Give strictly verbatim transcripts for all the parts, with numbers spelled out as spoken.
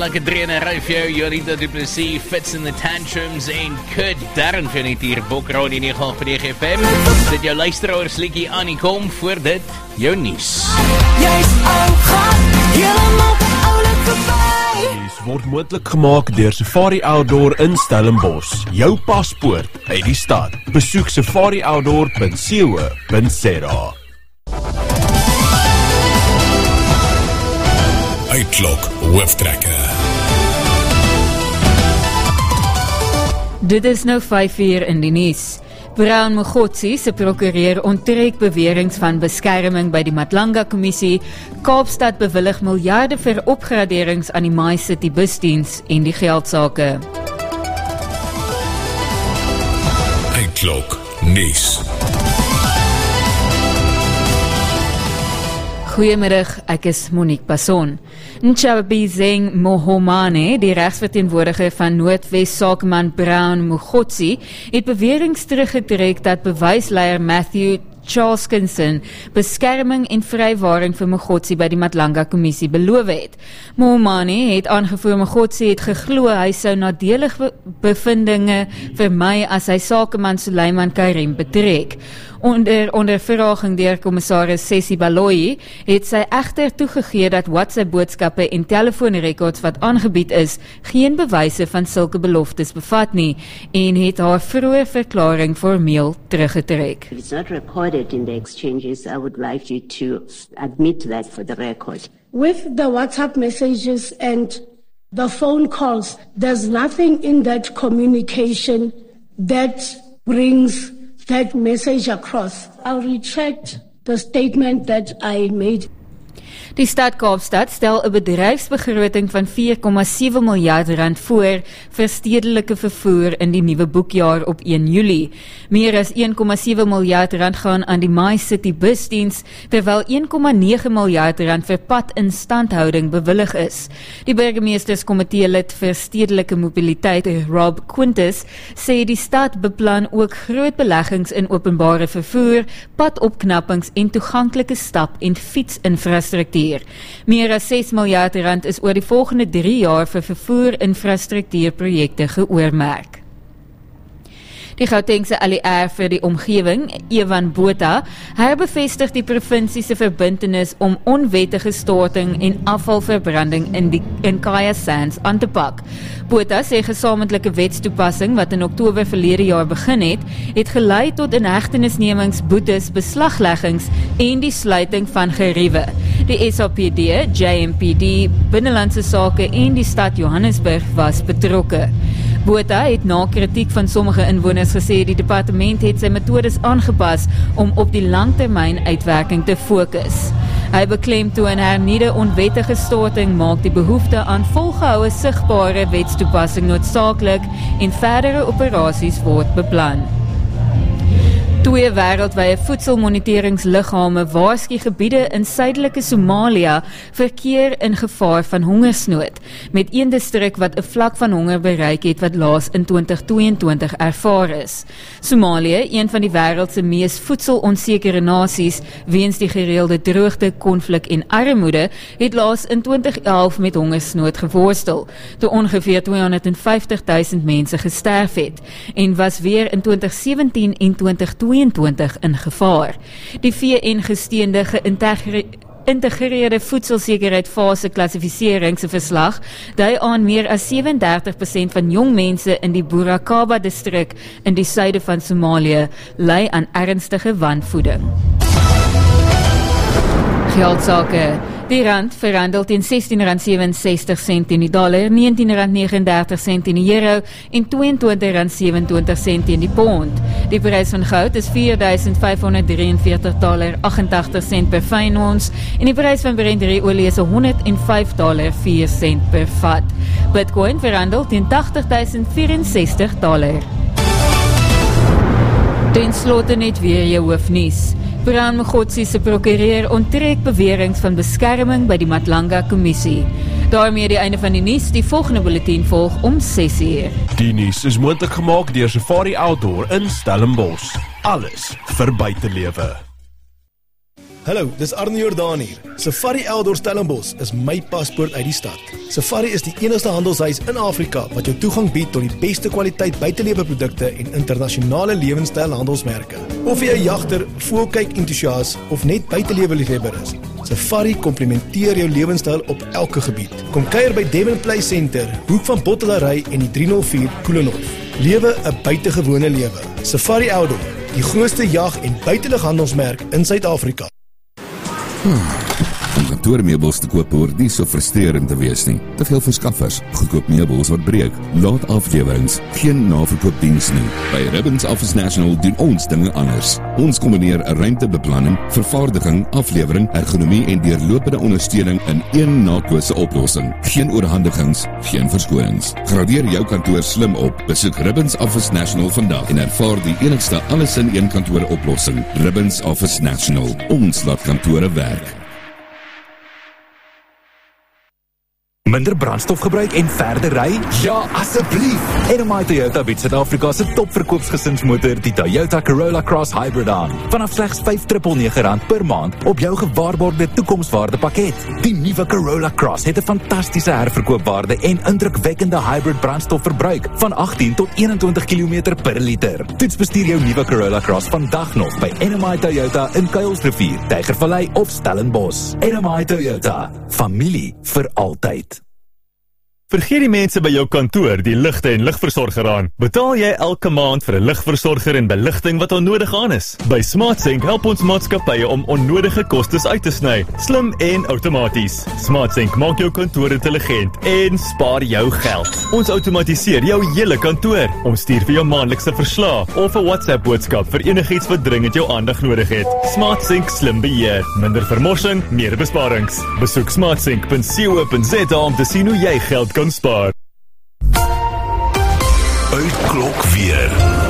lekker drie en ry vir jou, Jorita Du Plessis, Fits in the Tantrums en Kurt Darren vir net hier Bok Radio nege komma agt G F M. Dit jou luisteraars liedjie aan die kom voor dit jou nuus. Jy's ou gaan heeltemal oulik verby. Nuus word moontlik gemaak deur Safari Outdoor in Stellenbosch. Jou paspoort uit die stad. Besoek safari outdoor punt co punt za. Uitklok hooftrekker. Dit is nou vyf uur in die nuus. Brown Mogotsi se prokureur onttrek beweringe van beskerming by die Matlanga-kommissie. Kaapstad bewillig miljarde vir opgraderings aan die My City busdiens en die geldsake. Uitklok nuus. Goeiemiddag, ek is Monique Passon. Nchabizeng Mohomane, die regsverteenwoordiger van Noordwes sakeman Brown Mogotsi, het beweringe teruggetrek dat bewysleier Matthew Charleskinson beskerming en vrywaring vir Mogotsi by die Matlanga-kommissie beloof het. Mohomane het aangevoer Mogotsi het geglo hy sou nadelige bevindinge vermy as hy sakeman Suleiman Karim betrek. Onder ondervraging deur kommissaris Sessie Baloyi het sy egter toegegee dat WhatsApp-boodskappe en telefoonrekords wat aangebied is, geen bewyse van sulke beloftes bevat nie en het haar vroeë verklaring formeel teruggetrek. If it's not recorded in the exchanges, I would like you to admit that for the record. With the WhatsApp messages and the phone calls, there's nothing in that communication that brings that message across. I'll retract the statement that I made. Die stad Kaapstad stel 'n bedryfsbegroting van vier komma sewe miljard rand voor vir stedelike vervoer in die nuwe boekjaar op een Julie. Meer as een komma sewe miljard rand gaan aan die My City busdiens, terwyl een komma nege miljard rand vir padinstandhouding bewillig is. Die burgemeesterskomitee lid vir stedelike mobiliteit, Rob Quintus, sê die stad beplan ook groot beleggings in openbare vervoer, padopknappings en toeganklike stap- en fietsinfrastruktuur. Meer as ses miljard rand is oor die volgende drie jaar vir vervoer-infrastruktuurprojekte geoormerk. Die Gautengse L E R vir die omgewing, Evan Botha, herbevestig die provinsie se verbintenis om onwettige storting en afvalverbranding in die in Kaya Sands aan te pak. Botha sê gesamentlike wetstoepassing wat in Oktober verlede jaar begin het, het gelei tot inhegtenisnemings, boetes, beslagleggings en die sluiting van geriewe. Die S A P D, J M P D, Binnelandse Sake en die stad Johannesburg was betrokke. Botha het na kritiek van sommige inwoners gesê die departement het sy metodes aangepas om op die langtermyn uitwerking te fokus. Hy beklemtoon hernieude onwettige storting maak die behoefte aan volgehoue sigbare wetstoepassing noodsaaklik en verdere operasies word beplan. Twee wêreldwye voedselmoniteringsliggame waarsku gebiede in suidelike Somalia verkeer in gevaar van hongersnood, met een distrik wat 'n vlak van honger bereik het wat laas in twintig tweeëntwintig ervaar is. Somalië, een van die wêreld se mees voedselonsekere nasies, weens die gereelde droogte, konflik en armoede, het laas in twintig elf met hongersnood geworstel, toe ongeveer tweehonderdvyftig duisend mense gesterf het, en was weer in twintig sewentien en twintig tweeëntwintig in gevaar. Die V N-gesteunde geïntegreerde voedselsekerheid fase klassifisering se verslag dui aan meer as sewendertig persent van jong mense in die Burakaba distrik in die suide van Somalië ly aan ernstige wanvoeding. Geldsake. Die rand verhandel teen sestien rand sewenses sent in die dollar, negentien rand negenendertig sent in die euro en tweeëntwintig rand sewenentwintig sent in die pond. Die prys van goud is vier duisend vyfhonderd drieënveertig dollar agt sent per fyn ons en die prys van Brent olie is honderd en vyf dollar vier sent per vat. Bitcoin verhandel teen tagtig duisend vyf-en-sestig dollar. Ten slotte net weer jou hoofnuus. Brown Mogotsi se prokureur onttrek beweringe van beskerming by die Matlanga-kommissie. Daarmee die einde van die nuus, die volgende bulletin volg om ses uur. Die nuus is moontlik gemaak deur Safari Outdoor in Stellenbosch. Alles vir buitelewe. Hallo, dis Arno Jordaan hier. Safari Outdoor Stellenbosch is my paspoort uit die stad. Safari is die enigste handelshuis in Afrika wat jou toegang bied tot die beste kwaliteit buiteleweprodukte en internasionale lewenstyl handelsmerke. Of jy 'n jagter, voelkyk entoesias of net buitelewe-liefhebber is, Safari komplementeer jou lewenstyl op elke gebied. Kom kuier by Devon Play Center, hoek van Bottelary en die drie nul vier Koelenhof. Lewe 'n buitengewone lewe. Safari Outdoor, die grootste jag- en buitelughandelsmerk in Suid-Afrika. Om kantoormeubels te koop hoort nie so frustrerend te wees nie. Te veel verskaffers, goedkoop meubels wat breek, laat aflewerings, geen naverkoopdiens nie. By Ribbons Office National doen ons dinge anders. Ons kombineer 'n ruimtebeplanning, vervaardiging, aflewering, ergonomie en deurlopende ondersteuning in een naadlose oplossing. Geen oorhandigings, geen verskonings. Gradeer jou kantoor slim op. Besoek Ribbons Office National vandag en ervaar die enigste alles in een kantoor oplossing. Ribbons Office National. Ons laat kantore werk. Minder brandstof gebruik en verder ry? Ja, asseblief! N M I Toyota bied Suid-Afrika se topverkoopsgesinsmotor, die Toyota Corolla Cross Hybrid aan. Vanaf slegs vyf nul nege rand per maand op jou gewaarborgde toekomswaarde pakket. Die nuwe Corolla Cross het 'n fantastiese herverkoopwaarde en indrukwekkende hybrid brandstofverbruik van agttien tot eenentwintig kilometer per liter. Toets bestuur jou nuwe Corolla Cross vandag nog by N M I Toyota in Kuilsrivier, Tygervallei of Stellenbosch. N M I Toyota, familie vir altyd. Vergeet die mense by jou kantoor die ligte en ligversorger aan. Betaal jy elke maand vir 'n ligversorger en beligting wat onnodig aan is? By SmartSync help ons maatskappye om onnodige kostes uit te sny, slim en outomaties. SmartSync maak jou kantoor intelligent en spaar jou geld. Ons outomatiseer jou hele kantoor. Ons stuur vir jou maandelikse verslae of 'n WhatsApp boodskap vir enigiets wat dringend jou aandag nodig het. SmartSync slim beheer, minder vermorsing, meer besparings. Besoek smartsync punt co punt za om te sien hoe jy geld kan spaar. Uitklok weer.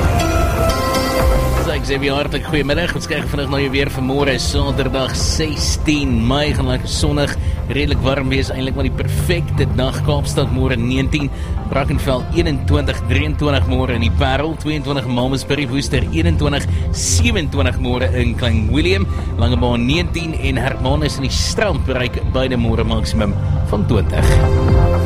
Ek sê weer hartlik goeiemiddag. Ons kyk vandag na jou weer vir môre, Saterdag sestien Mei, gaan lekker sonnig, redelik warm wees, eintlik maar die perfekte dag. Kaapstad môre negentien, Brackenfell eenentwintig, drieëntwintig môre in die Parel, tweeëntwintig Malmesbury, Woester eenentwintig, sewenentwintig môre in Klein Willem, Langebaan negentien en Hermanus in die Strand bereik beide môre maksimum van twintig.